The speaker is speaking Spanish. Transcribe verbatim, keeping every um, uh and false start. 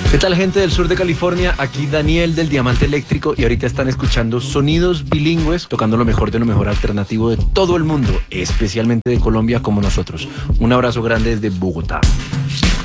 ¿Qué tal, gente del sur de California? Aquí Daniel del Diamante Eléctrico y ahorita están escuchando sonidos bilingües, tocando lo mejor de lo mejor alternativo de todo el mundo, especialmente de Colombia como nosotros. Un abrazo grande desde Bogotá.